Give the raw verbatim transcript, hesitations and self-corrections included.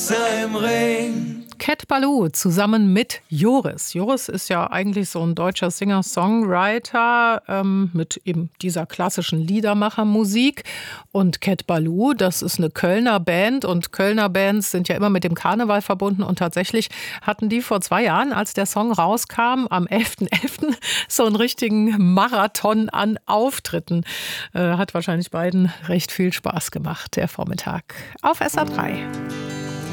Wasser im Ring. Cat Ballou zusammen mit Joris. Joris ist ja eigentlich so ein deutscher Singer-Songwriter ähm, mit eben dieser klassischen Liedermachermusik. Und Cat Ballou, das ist eine Kölner Band. Und Kölner Bands sind ja immer mit dem Karneval verbunden. Und tatsächlich hatten die vor zwei Jahren, als der Song rauskam, am elften elften so einen richtigen Marathon an Auftritten. Äh, hat wahrscheinlich beiden recht viel Spaß gemacht, der Vormittag auf S R drei.